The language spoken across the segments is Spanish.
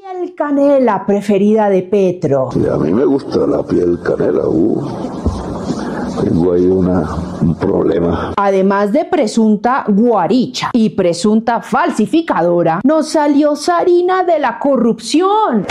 Piel canela preferida de Petro. Sí, a mí me gusta la piel canela. Tengo ahí un problema. Además de presunta guaricha y presunta falsificadora, nos salió Sarina de la corrupción.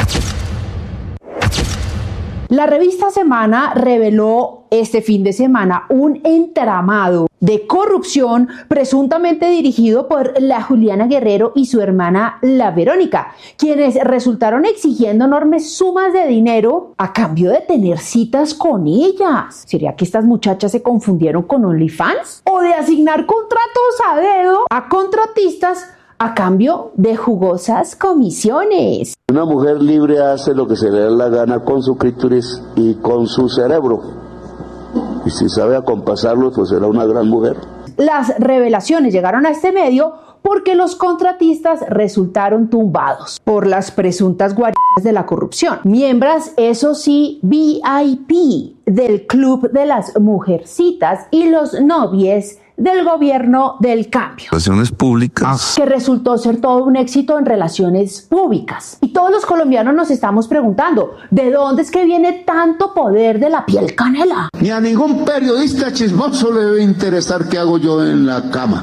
La revista Semana reveló este fin de semana un entramado de corrupción presuntamente dirigido por la Juliana Guerrero y su hermana la Verónica, quienes resultaron exigiendo enormes sumas de dinero a cambio de tener citas con ellas. ¿Sería que estas muchachas se confundieron con OnlyFans? ¿O de asignar contratos a dedo a contratistas a cambio de jugosas comisiones? Una mujer libre hace lo que se le da la gana con su clítoris y con su cerebro. Y si sabe acompasarlo, pues será una gran mujer. Las revelaciones llegaron a este medio porque los contratistas resultaron tumbados por las presuntas guarichas de la corrupción. Miembros, eso sí, VIP del Club de las Mujercitas y los novies del gobierno del cambio. Relaciones públicas. Que resultó ser todo un éxito en relaciones públicas. Y todos los colombianos nos estamos preguntando, ¿de dónde es que viene tanto poder de la piel canela? Ni a ningún periodista chismoso le debe interesar qué hago yo en la cama.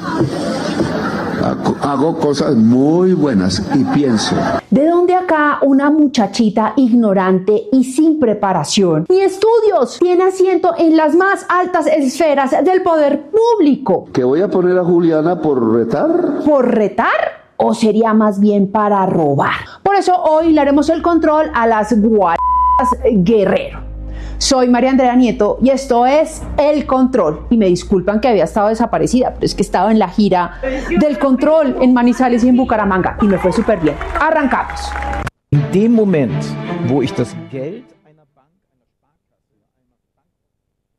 Hago cosas muy buenas y pienso. ¿De dónde acá una muchachita ignorante y sin preparación ni estudios tiene asiento en las más altas esferas del poder público? ¿Que voy a poner a Juliana por retar? ¿Por retar? ¿O sería más bien para robar? Por eso hoy le haremos el control a las guaritas Guerrero. Soy María Andrea Nieto y esto es El Control. Y me disculpan que había estado desaparecida, pero es que estaba en la gira del Control en Manizales y en Bucaramanga y me fue súper bien. Arrancamos. In dem Moment, wo ich das Geld